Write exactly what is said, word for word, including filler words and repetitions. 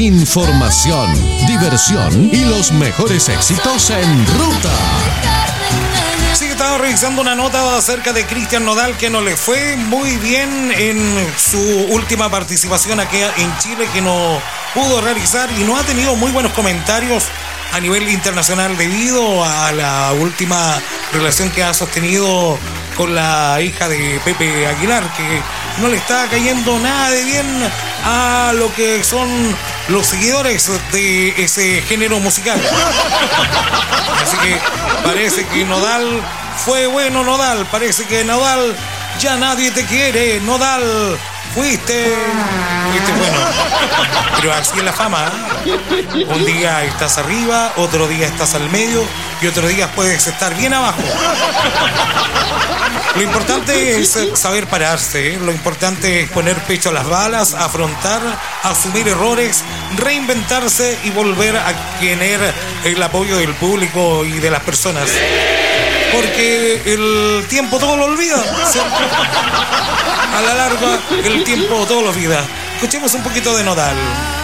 Información, diversión y los mejores éxitos en ruta. Sí, estaba revisando una nota acerca de Cristian Nodal, que no le fue muy bien en su última participación aquí en Chile, que no pudo realizar y no ha tenido muy buenos comentarios a nivel internacional debido a la última relación que ha sostenido con la hija de Pepe Aguilar, que no le está cayendo nada de bien a lo que son los seguidores de ese género musical. Así que parece que Nodal fue bueno, Nodal, parece que Nodal ya nadie te quiere, Nodal. Fuiste, fuiste bueno, pero así es la fama, ¿eh? Un día estás arriba, otro día estás al medio y otro día puedes estar bien abajo. Lo importante es saber pararse, ¿eh? Lo importante es poner pecho a las balas, afrontar, asumir errores, reinventarse y volver a tener el apoyo del público y de las personas. Porque el tiempo todo lo olvida, ¿cierto? A la larga, el tiempo todo lo olvida. Escuchemos un poquito de Nodal.